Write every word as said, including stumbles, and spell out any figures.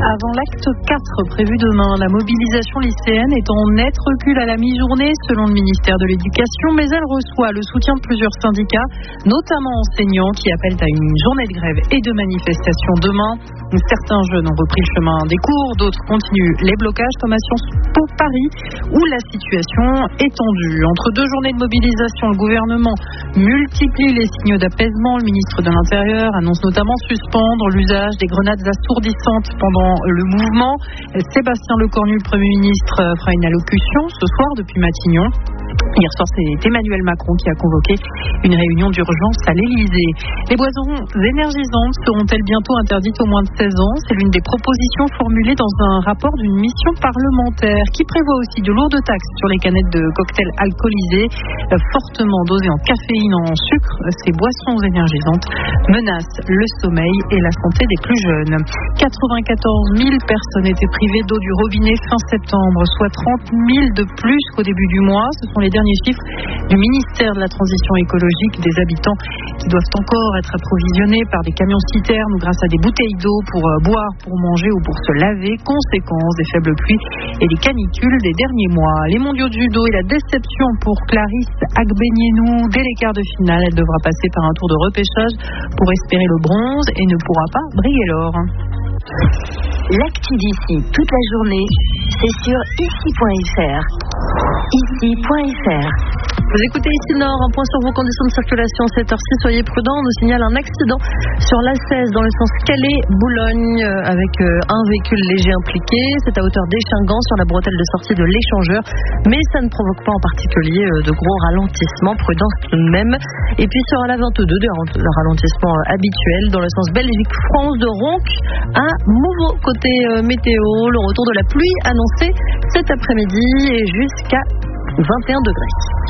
Avant l'acte quatre prévu demain, la mobilisation lycéenne est en net recul à la mi-journée selon le ministère de l'Éducation, mais elle reçoit le soutien de plusieurs syndicats, notamment enseignants qui appellent à une journée de grève et de manifestation demain. Certains jeunes ont repris le chemin des cours, d'autres continuent les blocages comme à Sciences Po Paris où la situation est tendue. Entre deux journées de mobilisation, le gouvernement multiplie les signaux d'apaisement. Le ministre de l'Intérieur annonce notamment suspendre l'usage des grenades assourdissantes pendant le mouvement. Sébastien Lecornu, le Premier ministre, fera une allocution ce soir depuis Matignon. Hier soir, c'est Emmanuel Macron qui a convoqué une réunion d'urgence à l'Élysée. Les boissons énergisantes seront-elles bientôt interdites aux moins de seize ans? C'est l'une des propositions formulées dans un rapport d'une mission parlementaire qui prévoit aussi de lourdes taxes sur les canettes de cocktails alcoolisés fortement dosées en caféine, en sucre. Ces boissons énergisantes menacent le sommeil et la santé des plus jeunes. quatre-vingt-quatorze mille personnes étaient privées d'eau du robinet fin septembre, soit trente mille de plus qu'au début du mois. Ce sont les derniers chiffres du ministère de la Transition écologique. Des habitants qui doivent encore être approvisionnés par des camions-citernes ou grâce à des bouteilles d'eau pour euh, boire, pour manger ou pour se laver. Conséquence des faibles pluies et des canicules des derniers mois. Les mondiaux de judo et la déception pour Clarisse Agbenienou. Dès les quarts de finale, elle devra passer par un tour de repêchage pour espérer le bronze et ne pourra pas briller l'or. L'actu d'ici toute la journée, c'est sur ici point f r. ici point f r. Vous écoutez Ici Nord, un point sur vos conditions de circulation cette heure-ci. Soyez prudents, on nous signale un accident sur l'A seize dans le sens Calais-Boulogne avec un véhicule léger impliqué. C'est à hauteur d'Échingan sur la bretelle de sortie de l'Échangeur. Mais ça ne provoque pas en particulier de gros ralentissements. Prudence tout de même. Et puis sur la vingt-deux, le ralentissement habituel dans le sens Belgique-France de Ronc à Mouveau. Côté météo, le retour de la pluie annoncé cet après-midi et jusqu'à vingt et un degrés.